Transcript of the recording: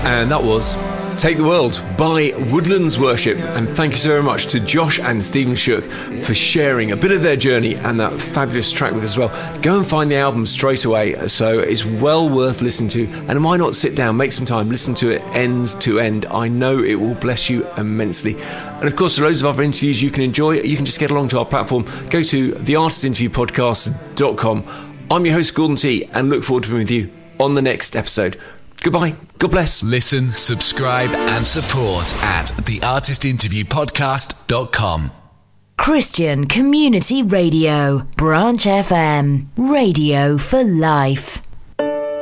And that was Take the World by Woodlands Worship. And thank you so very much to Josh and Stephen Shook for sharing a bit of their journey and that fabulous track with us as well. Go and find the album straight away, so it's well worth listening to. And why not sit down, make some time, listen to it end to end. I know it will bless you immensely. And of course, there are loads of other interviews you can enjoy. You can just get along to our platform. Go to theartistinterviewpodcast.com. I'm your host, Gordon T, and look forward to being with you on the next episode. Goodbye. God bless. Listen, subscribe and support at theartistinterviewpodcast.com. Christian Community Radio, Branch FM, radio for life.